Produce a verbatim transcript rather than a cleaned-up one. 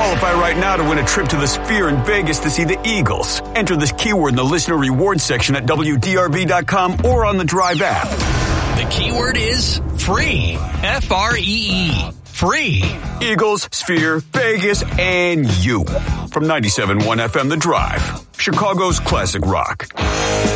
Qualify right now to win a trip to the Sphere in Vegas to see the Eagles. Enter this keyword in the listener rewards section at W D R V dot com or on the Drive app. The keyword is free. F R E E. Free. Eagles, Sphere, Vegas, and you. From ninety-seven point one F M The Drive, Chicago's classic rock.